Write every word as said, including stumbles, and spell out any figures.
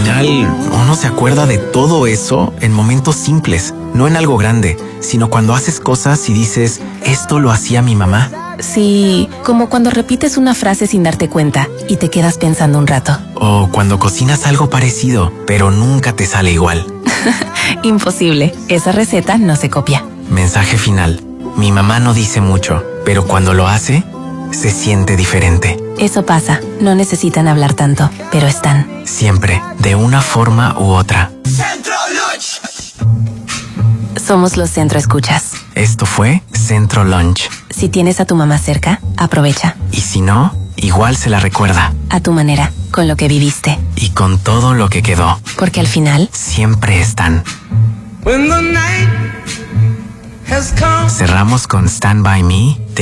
final, uno se acuerda de todo eso en momentos simples, no en algo grande, sino cuando haces cosas y dices, esto lo hacía mi mamá. Sí, como cuando repites una frase sin darte cuenta y te quedas pensando un rato. O cuando cocinas algo parecido, pero nunca te sale igual. Imposible, esa receta no se copia. Mensaje final. Mi mamá no dice mucho, pero cuando lo hace, se siente diferente. Eso pasa, no necesitan hablar tanto, pero están. Siempre, de una forma u otra. Centro Lunch. Somos los Centro Escuchas. Esto fue Centro Lunch. Si tienes a tu mamá cerca, aprovecha. Y si no, igual se la recuerda. A tu manera, con lo que viviste. Y con todo lo que quedó. Porque al final, siempre están. When the night has come. Cerramos con Stand By Me.